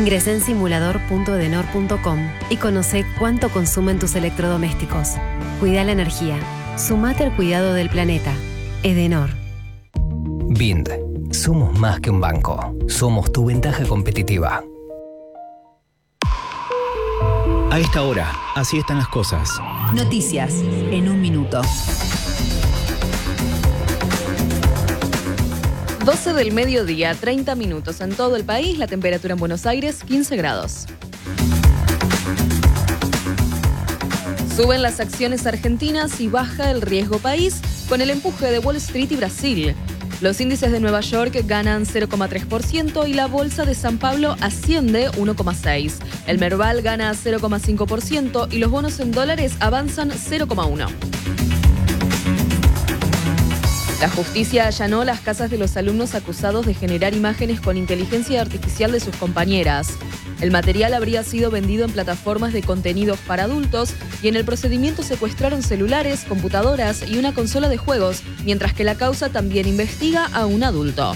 Ingresa en simulador.edenor.com y conoce cuánto consumen tus electrodomésticos. Cuida la energía. Sumate al cuidado del planeta. Edenor. Bind. Somos más que un banco. Somos tu ventaja competitiva. A esta hora, así están las cosas. Noticias en un minuto. 12 del mediodía, 30 minutos en todo el país. La temperatura en Buenos Aires, 15 grados. Suben las acciones argentinas y baja el riesgo país con el empuje de Wall Street y Brasil. Los índices de Nueva York ganan 0,3% y la bolsa de San Pablo asciende 1,6%. El Merval gana 0,5% y los bonos en dólares avanzan 0,1%. La justicia allanó las casas de los alumnos acusados de generar imágenes con inteligencia artificial de sus compañeras. El material habría sido vendido en plataformas de contenidos para adultos y en el procedimiento secuestraron celulares, computadoras y una consola de juegos, mientras que la causa también investiga a un adulto.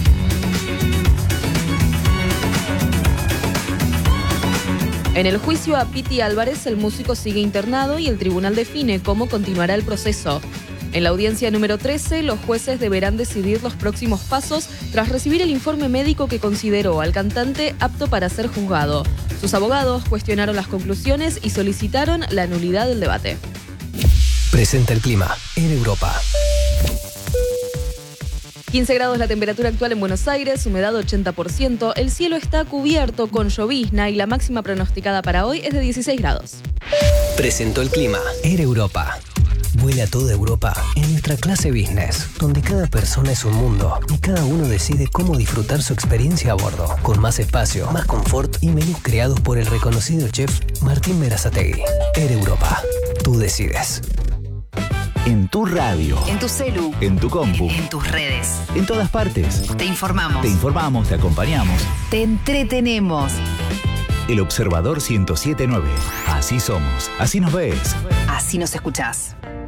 En el juicio a Piti Álvarez, el músico sigue internado y el tribunal define cómo continuará el proceso. En la audiencia número 13, los jueces deberán decidir los próximos pasos tras recibir el informe médico que consideró al cantante apto para ser juzgado. Sus abogados cuestionaron las conclusiones y solicitaron la nulidad del debate. Presenta el clima en Europa. 15 grados la temperatura actual en Buenos Aires, humedad 80%, el cielo está cubierto con llovizna y la máxima pronosticada para hoy es de 16 grados. Presentó el clima en Europa. Vuela a toda Europa en nuestra clase business, donde cada persona es un mundo y cada uno decide cómo disfrutar su experiencia a bordo, con más espacio, más confort y menús creados por el reconocido chef Martín Berazategui. Air Europa, tú decides. En tu radio. En tu celu. En tu compu. En tus redes. En todas partes. Te informamos. Te informamos, te acompañamos. Te entretenemos. El Observador 107.9. Así somos. Así nos ves. Así nos escuchás.